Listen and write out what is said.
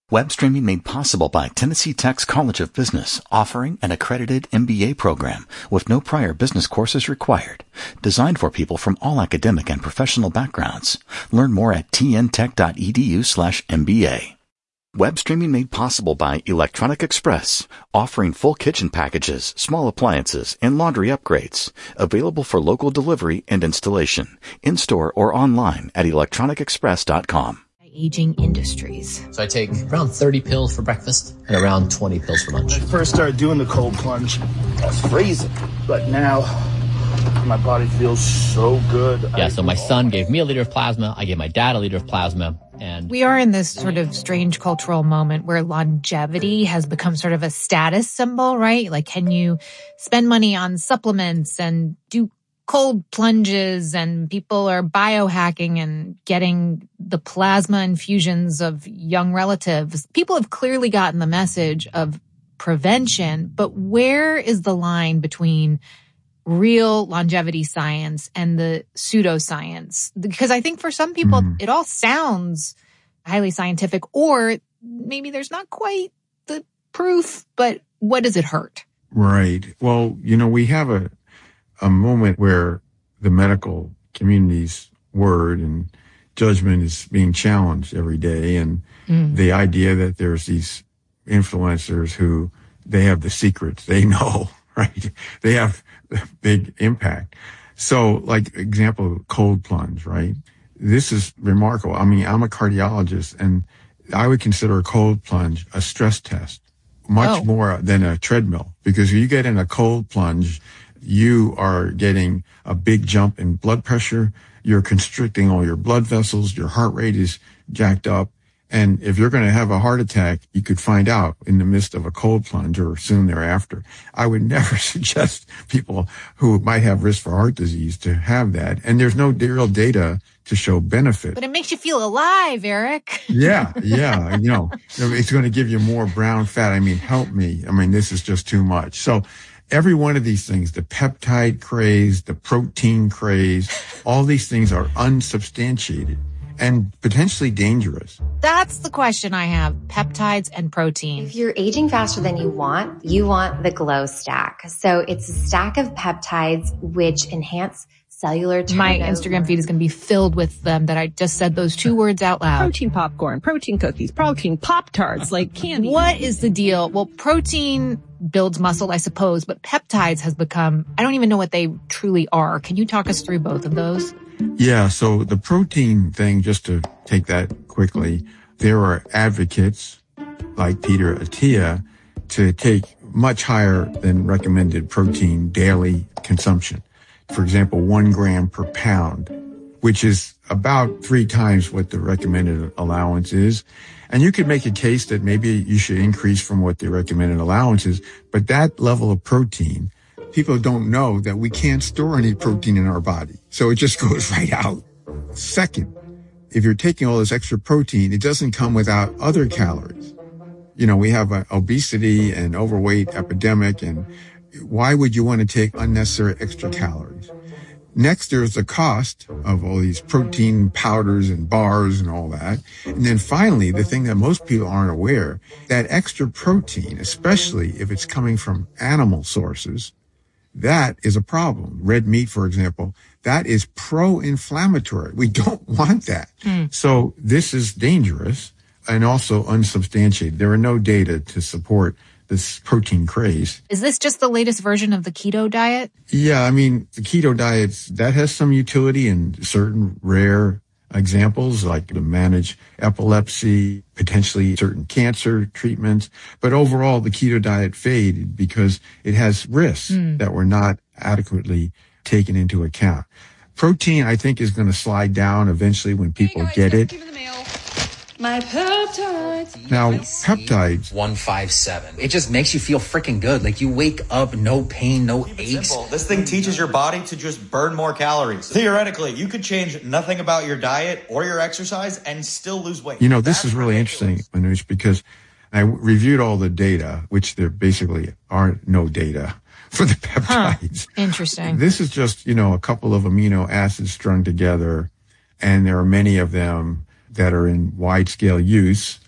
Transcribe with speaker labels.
Speaker 1: Web streaming made possible by Tennessee Tech's College of Business, offering an accredited MBA program with no prior business courses required. Designed for people from all academic and professional backgrounds. Learn more at tntech.edu/MBA. Web streaming made possible by Electronic Express, offering full kitchen packages, small appliances, and laundry upgrades. Available for local delivery and installation, in-store or online at electronicexpress.com.
Speaker 2: Aging industries.
Speaker 3: So I take around 30 pills for breakfast and around 20 pills for lunch.
Speaker 4: When I first started doing the cold plunge, I was freezing. But now, my body feels so good.
Speaker 3: Yeah, so my son gave me a liter of plasma. I gave my dad a liter of plasma. And
Speaker 2: we are in this sort of strange cultural moment where longevity has become sort of a status symbol, right? Like, can you spend money on supplements and do cold plunges, and people are biohacking and getting the plasma infusions of young relatives. People have clearly gotten the message of prevention, but where is the line between real longevity science and the pseudoscience? Because I think for some people, it all sounds highly scientific, or maybe there's not quite the proof, but what does it hurt?
Speaker 5: Right. Well, we have a moment where the medical community's word and judgment is being challenged every day. And the idea that there's these influencers who they have the secrets, they know, right? They have big impact. So like example, cold plunge, right? This is remarkable. I mean, I'm a cardiologist and I would consider a cold plunge a stress test much more than a treadmill, because if you get in a cold plunge, you are getting a big jump in blood pressure. You're constricting all your blood vessels. Your heart rate is jacked up. And if you're going to have a heart attack, you could find out in the midst of a cold plunge or soon thereafter. I would never suggest people who might have risk for heart disease to have that. And there's no real data to show benefit.
Speaker 2: But it makes you feel alive, Eric.
Speaker 5: Yeah. It's going to give you more brown fat. I mean, help me. I mean, this is just too much. So every one of these things, the peptide craze, the protein craze, all these things are unsubstantiated and potentially dangerous.
Speaker 2: That's the question I have, peptides and protein.
Speaker 6: If you're aging faster than you want the Glow Stack. So it's a stack of peptides which enhance cellular turnover.
Speaker 2: My Instagram feed is going to be filled with them that I just said those two words out loud.
Speaker 7: Protein popcorn, protein cookies, protein Pop-Tarts, like candy.
Speaker 2: What is the deal? Well, protein builds muscle, I suppose, but peptides has become, I don't even know what they truly are. Can you talk us through both of those?
Speaker 5: Yeah, so the protein thing, just to take that quickly, there are advocates like Peter Attia to take much higher than recommended protein daily consumption. For example, 1 gram per pound, which is about 3 times what the recommended allowance is. And you could make a case that maybe you should increase from what the recommended allowance is, but that level of protein, people don't know that we can't store any protein in our body. So it just goes right out. Second, if you're taking all this extra protein, it doesn't come without other calories. We have an obesity and overweight epidemic, and why would you want to take unnecessary extra calories? Next, there's the cost of all these protein powders and bars and all that. And then finally, the thing that most people aren't aware, that extra protein, especially if it's coming from animal sources, that is a problem. Red meat, for example, that is pro-inflammatory. We don't want that. So this is dangerous and also unsubstantiated. There are no data to support this protein craze.
Speaker 2: Is this just the latest version of the keto diet?
Speaker 5: Yeah, I mean, the keto diet, that has some utility in certain rare examples, like to manage epilepsy, potentially certain cancer treatments. But overall, the keto diet faded because it has risks that were not adequately taken into account. Protein, I think, is going to slide down eventually when people get it.
Speaker 8: My peptides.
Speaker 5: Now, peptides.
Speaker 9: 157. It just makes you feel freaking good. Like you wake up, no pain, no aches.
Speaker 10: Simple. This thing teaches your body to just burn more calories. Theoretically, you could change nothing about your diet or your exercise and still lose weight.
Speaker 5: This is really interesting, Manoush, because I reviewed all the data, which there basically are no data for the peptides.
Speaker 2: Interesting.
Speaker 5: This is just, a couple of amino acids strung together, and there are many of them that are in wide-scale use.